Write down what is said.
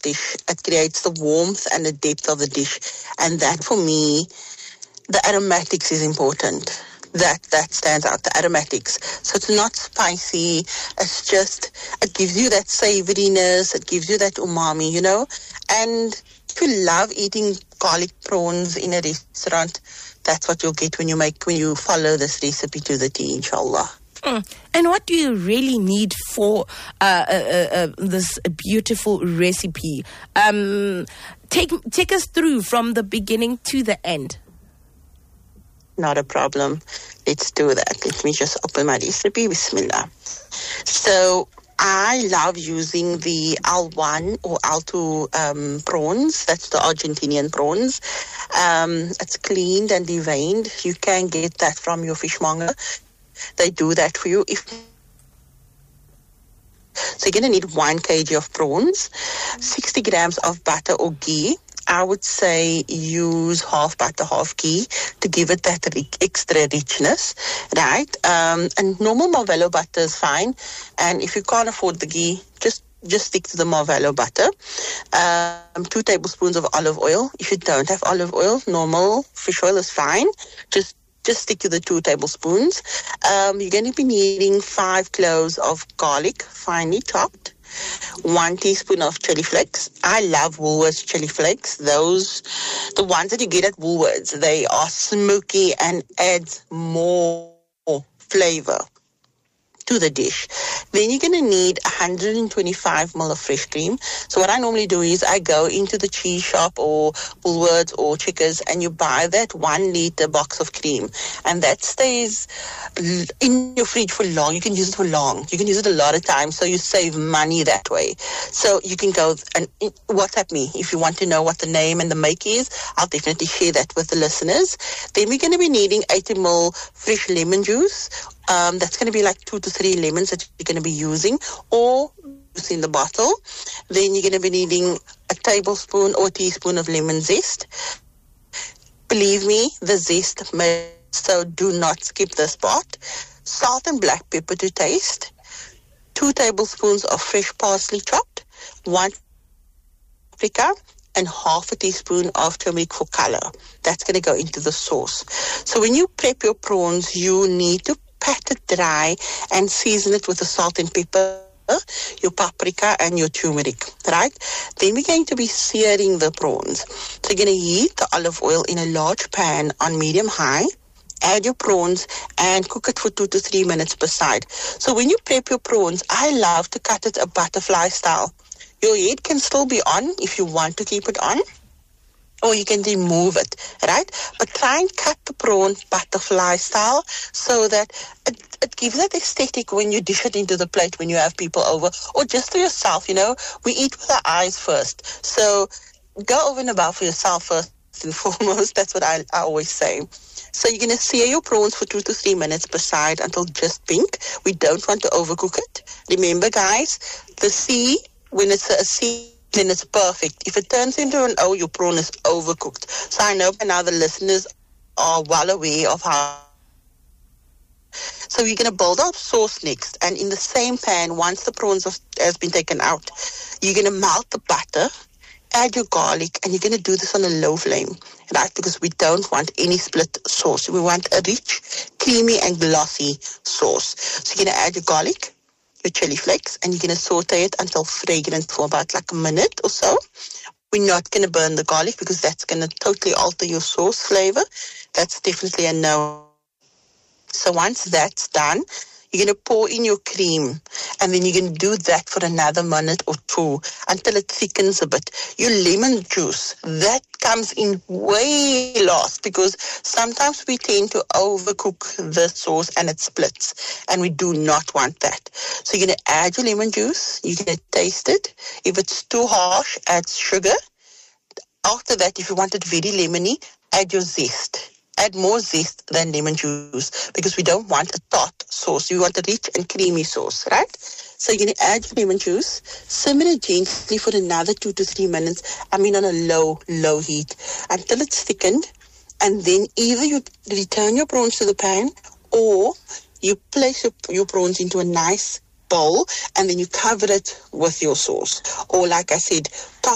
dish. It creates the warmth and the depth of the dish. And that, for me, the aromatics is important. That stands out, the aromatics. So it's not spicy. It's just, it gives you that savoriness. It gives you that umami, you know. And if you love eating garlic prawns in a restaurant, that's what you'll get when you follow this recipe to the T, inshallah. And what do you really need for this beautiful recipe? Take us through from the beginning to the end. Not a problem. Let's do that. Let me just open my recipe. Bismillah. So I love using the L1 or L2 prawns. That's the Argentinian prawns. It's cleaned and deveined. You can get that from your fishmonger. They do that for you. So you're going to need 1 kg of prawns, 60 grams of butter or ghee. I would say use half butter, half ghee to give it that extra richness, right? And normal Marvello butter is fine. And if you can't afford the ghee, just stick to the Marvello butter. 2 tablespoons of olive oil. If you don't have olive oil, normal fish oil is fine. Just stick to the 2 tablespoons. You're going to be needing 5 cloves of garlic, finely chopped. 1 teaspoon of chili flakes. I love Woolworths chili flakes. Those, the ones that you get at Woolworths, they are smoky and adds more flavor to the dish. Then you're going to need 125 ml of fresh cream. So what I normally do is I go into the cheese shop or Woolworths or Checkers and you buy that 1 liter box of cream. And that stays in your fridge for long. You can use it for long. You can use it a lot of times, so you save money that way. So you can go and WhatsApp me if you want to know what the name and the make is. I'll definitely share that with the listeners. Then we're going to be needing 80 ml fresh lemon juice. That's going to be like 2 to 3 lemons that you're going to be using, or juice in the bottle. Then you're going to be needing a tablespoon or teaspoon of lemon zest. Believe me, the zest may, so do not skip this part. Salt and black pepper to taste. 2 tablespoons of fresh parsley chopped. 1 paprika. And half a teaspoon of turmeric for color. That's going to go into the sauce. So when you prep your prawns, you need to pat it dry and season it with the salt and pepper, your paprika and your turmeric, right? Then we're going to be searing the prawns. So you're going to heat the olive oil in a large pan on medium-high. Add your prawns and cook it for 2 to 3 minutes per side. So when you prep your prawns, I love to cut it a butterfly style. Your head can still be on if you want to keep it on, or you can remove it, right? But try and cut the prawn butterfly style so that it gives that aesthetic when you dish it into the plate when you have people over, or just for yourself, you know. We eat with our eyes first. So go over and above for yourself first and foremost. That's what I always say. So you're going to sear your prawns for 2 to 3 minutes per side until just pink. We don't want to overcook it. Remember, guys, the C, when it's a C, then it's perfect. If it turns into an O, your prawn is overcooked. So I know by now the listeners are well aware of how. So you're going to build up sauce next. And in the same pan, once the prawns has been taken out, you're going to melt the butter, add your garlic, and you're going to do this on a low flame, right? Because we don't want any split sauce. We want a rich, creamy, and glossy sauce. So you're going to add your garlic, your chili flakes, and you're going to saute it until fragrant for about like a minute or so. We're not going to burn the garlic because that's going to totally alter your sauce flavor. That's definitely a no. So once that's done, you're going to pour in your cream, and then you're going to do that for another minute or 2 until it thickens a bit. Your lemon juice, that comes in way last because sometimes we tend to overcook the sauce and it splits, and we do not want that. So you're going to add your lemon juice. You're going to taste it. If it's too harsh, add sugar. After that, if you want it very lemony, add your zest. Add more zest than lemon juice because we don't want a tart sauce. We want a rich and creamy sauce, right? So you're going to add your lemon juice, simmer it gently for another 2 to 3 minutes. I mean on a low heat until it's thickened. And then either you return your prawns to the pan or you place your prawns into a nice bowl and then you cover it with your sauce. Or like I said, top